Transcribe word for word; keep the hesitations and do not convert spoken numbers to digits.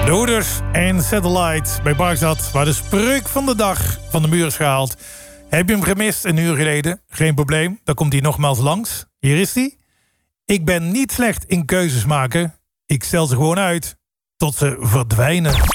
De Hoeders en Satellite bij Bagdad, waar de spreuk van de dag van de muur is gehaald. Heb je hem gemist een uur geleden? Geen probleem, dan komt hij nogmaals langs. Hier is hij. Ik ben niet slecht in keuzes maken. Ik stel ze gewoon uit tot ze verdwijnen.